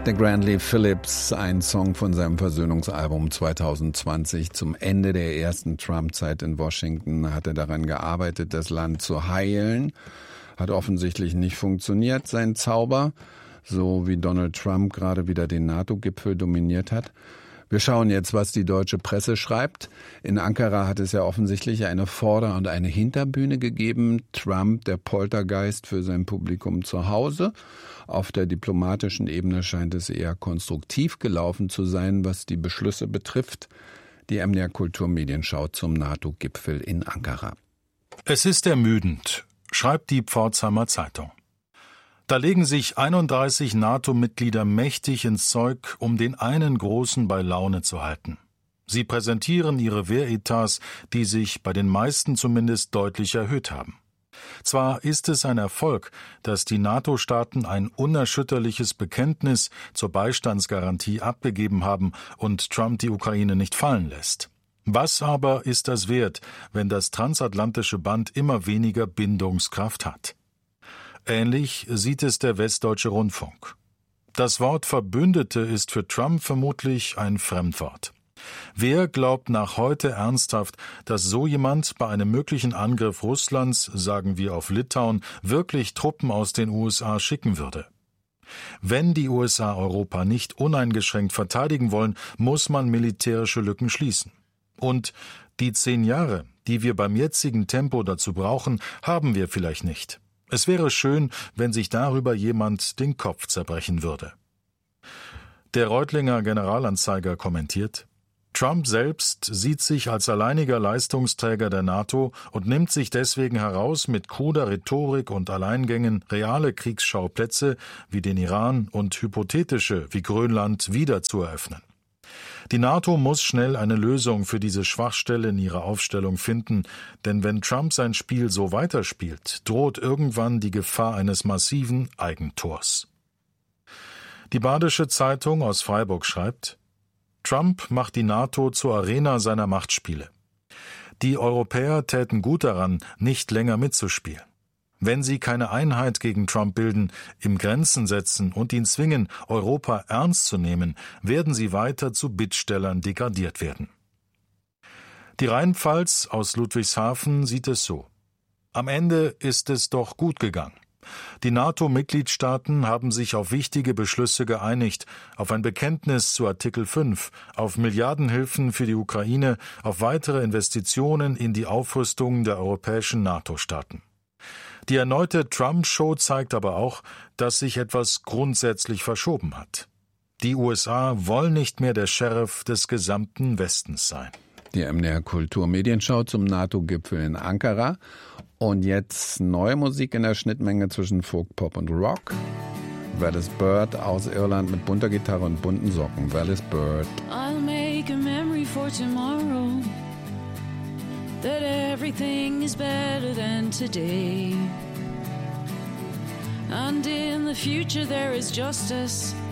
Der Grandly Phillips, ein Song von seinem Versöhnungsalbum 2020. Zum Ende der ersten Trump-Zeit in Washington hat er daran gearbeitet, das Land zu heilen. Hat offensichtlich nicht funktioniert, sein Zauber, so wie Donald Trump gerade wieder den NATO-Gipfel dominiert hat. Wir schauen jetzt, was die deutsche Presse schreibt. In Ankara hat es ja offensichtlich eine Vorder- und eine Hinterbühne gegeben. Trump, der Poltergeist für sein Publikum zu Hause. Auf der diplomatischen Ebene scheint es eher konstruktiv gelaufen zu sein, was die Beschlüsse betrifft. Die MDR Kulturmedienschau zum NATO-Gipfel in Ankara. Es ist ermüdend, schreibt die Pforzheimer Zeitung. Da legen sich 31 NATO-Mitglieder mächtig ins Zeug, um den einen Großen bei Laune zu halten. Sie präsentieren ihre Wehretats, die sich bei den meisten zumindest deutlich erhöht haben. Zwar ist es ein Erfolg, dass die NATO-Staaten ein unerschütterliches Bekenntnis zur Beistandsgarantie abgegeben haben und Trump die Ukraine nicht fallen lässt. Was aber ist das wert, wenn das transatlantische Band immer weniger Bindungskraft hat? Ähnlich sieht es der Westdeutsche Rundfunk. Das Wort Verbündete ist für Trump vermutlich ein Fremdwort. Wer glaubt nach heute ernsthaft, dass so jemand bei einem möglichen Angriff Russlands, sagen wir auf Litauen, wirklich Truppen aus den USA schicken würde? Wenn die USA Europa nicht uneingeschränkt verteidigen wollen, muss man militärische Lücken schließen. Und die 10 Jahre, die wir beim jetzigen Tempo dazu brauchen, haben wir vielleicht nicht. Es wäre schön, wenn sich darüber jemand den Kopf zerbrechen würde. Der Reutlinger Generalanzeiger kommentiert: Trump selbst sieht sich als alleiniger Leistungsträger der NATO und nimmt sich deswegen heraus, mit kruder Rhetorik und Alleingängen reale Kriegsschauplätze wie den Iran und hypothetische wie Grönland wieder zu eröffnen. Die NATO muss schnell eine Lösung für diese Schwachstelle in ihrer Aufstellung finden, denn wenn Trump sein Spiel so weiterspielt, droht irgendwann die Gefahr eines massiven Eigentors. Die Badische Zeitung aus Freiburg schreibt: Trump macht die NATO zur Arena seiner Machtspiele. Die Europäer täten gut daran, nicht länger mitzuspielen. Wenn sie keine Einheit gegen Trump bilden, ihm Grenzen setzen und ihn zwingen, Europa ernst zu nehmen, werden sie weiter zu Bittstellern degradiert werden. Die Rheinpfalz aus Ludwigshafen sieht es so: Am Ende ist es doch gut gegangen. Die NATO-Mitgliedstaaten haben sich auf wichtige Beschlüsse geeinigt, auf ein Bekenntnis zu Artikel 5, auf Milliardenhilfen für die Ukraine, auf weitere Investitionen in die Aufrüstung der europäischen NATO-Staaten. Die erneute Trump-Show zeigt aber auch, dass sich etwas grundsätzlich verschoben hat. Die USA wollen nicht mehr der Sheriff des gesamten Westens sein. Die MDR Kulturmedienschau zum NATO-Gipfel in Ankara. Und jetzt neue Musik in der Schnittmenge zwischen Folk, Pop und Rock. Valis Bird aus Irland mit bunter Gitarre und bunten Socken. Valis Bird. I'll make a memory for tomorrow, that everything is better than today. And in the future there is justice